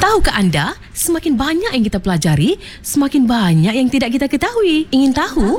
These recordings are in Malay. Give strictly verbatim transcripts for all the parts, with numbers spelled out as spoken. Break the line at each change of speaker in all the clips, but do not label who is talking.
Tahukah anda, semakin banyak yang kita pelajari, semakin banyak yang tidak kita ketahui. Ingin tahu?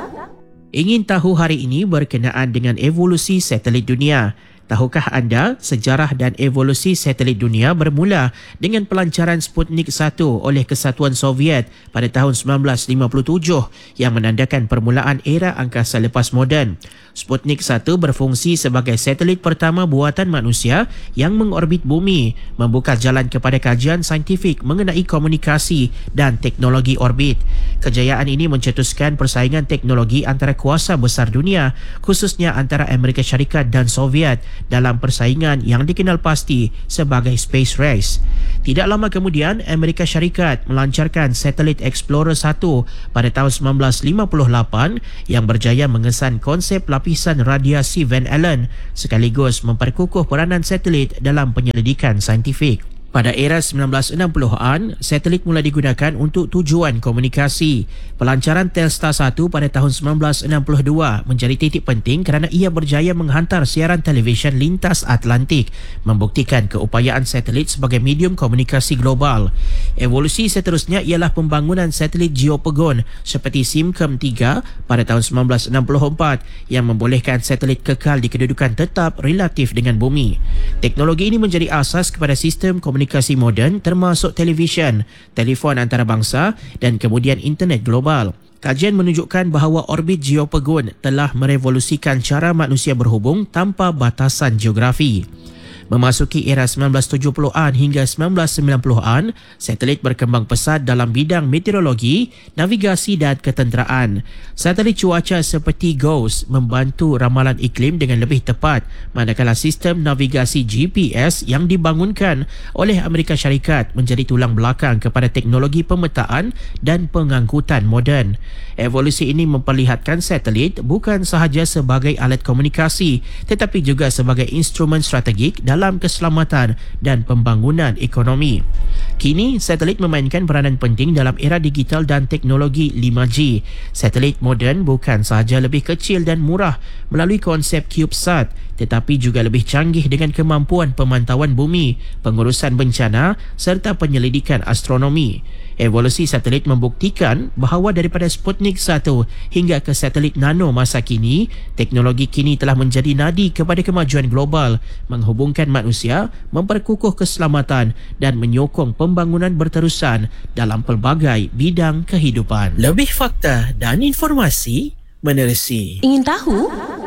Ingin tahu hari ini berkenaan dengan evolusi satelit dunia. Tahukah anda sejarah dan evolusi satelit dunia bermula dengan pelancaran Sputnik satu oleh Kesatuan Soviet pada tahun sembilan belas lima puluh tujuh yang menandakan permulaan era angkasa lepas moden. Sputnik satu berfungsi sebagai satelit pertama buatan manusia yang mengorbit bumi, membuka jalan kepada kajian saintifik mengenai komunikasi dan teknologi orbit. Kejayaan ini mencetuskan persaingan teknologi antara kuasa besar dunia, khususnya antara Amerika Syarikat dan Soviet, dalam persaingan yang dikenal pasti sebagai Space Race. Tidak lama kemudian, Amerika Syarikat melancarkan satelit Explorer satu pada tahun sembilan belas lima puluh lapan yang berjaya mengesan konsep lapisan radiasi Van Allen sekaligus memperkukuh peranan satelit dalam penyelidikan saintifik. Pada era sembilan belas enam puluhan, satelit mula digunakan untuk tujuan komunikasi. Pelancaran Telstar satu pada tahun sembilan belas enam puluh dua menjadi titik penting kerana ia berjaya menghantar siaran televisyen lintas Atlantik, membuktikan keupayaan satelit sebagai medium komunikasi global. Evolusi seterusnya ialah pembangunan satelit geopogon seperti SIMCOM tiga pada tahun sembilan belas enam puluh empat yang membolehkan satelit kekal di kedudukan tetap relatif dengan bumi. Teknologi ini menjadi asas kepada sistem komunikasi komunikasi moden termasuk televisyen, telefon antarabangsa dan kemudian internet global. Kajian menunjukkan bahawa orbit geopogon telah merevolusikan cara manusia berhubung tanpa batasan geografi. Memasuki era sembilan belas tujuh puluhan hingga sembilan belas sembilan puluhan, satelit berkembang pesat dalam bidang meteorologi, navigasi dan ketenteraan. Satelit cuaca seperti GOES membantu ramalan iklim dengan lebih tepat, manakala sistem navigasi G P S yang dibangunkan oleh Amerika Syarikat menjadi tulang belakang kepada teknologi pemetaan dan pengangkutan moden. Evolusi ini memperlihatkan satelit bukan sahaja sebagai alat komunikasi tetapi juga sebagai instrumen strategik dalam keselamatan dan pembangunan ekonomi. Kini, satelit memainkan peranan penting dalam era digital dan teknologi lima G. Satelit moden bukan sahaja lebih kecil dan murah melalui konsep CubeSat, tetapi juga lebih canggih dengan kemampuan pemantauan bumi, pengurusan bencana serta penyelidikan astronomi. Evolusi satelit membuktikan bahawa daripada Sputnik satu hingga ke satelit nano masa kini, teknologi kini telah menjadi nadi kepada kemajuan global, menghubungkan manusia, memperkukuh keselamatan dan menyokong pembangunan berterusan dalam pelbagai bidang kehidupan. Lebih fakta dan informasi menerusi.
Ingin tahu?